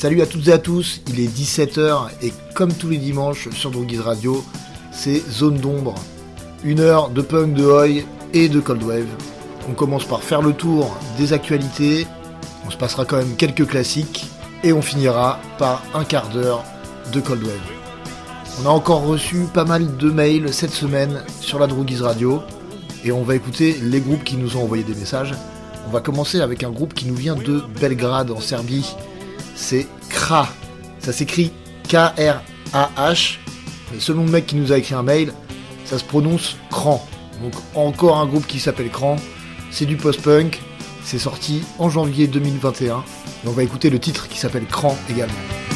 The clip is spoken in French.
Salut à toutes et à tous, il est 17h et comme tous les dimanches sur Droguise Radio, c'est Zone d'ombre. 1 heure de punk, de oi et de cold wave. On commence par faire le tour des actualités, on se passera quand même quelques classiques et on finira par un quart d'heure de cold wave. On a encore reçu pas mal de mails cette semaine sur la Droguise Radio et on va écouter les groupes qui nous ont envoyé des messages. On va commencer avec un groupe qui nous vient de Belgrade en Serbie. C'est Krah. Ça s'écrit K-R-A-H. Mais selon le mec qui nous a écrit un mail, ça se prononce Kran. Donc encore un groupe qui s'appelle Kran. C'est du post-punk. C'est sorti en janvier 2021. Et on va écouter le titre qui s'appelle Kran également.